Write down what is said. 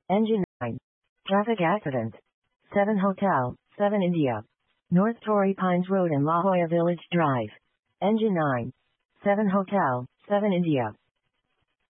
Engine 9. Traffic accident. 7 Hotel, 7 India. North Torrey Pines Road and La Jolla Village Drive. Engine 9. 7 Hotel, 7 India.